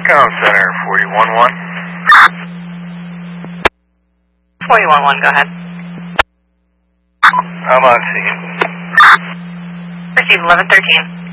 Comm Center 41-1. 41-1, go ahead. I'm on scene. Receive 1113.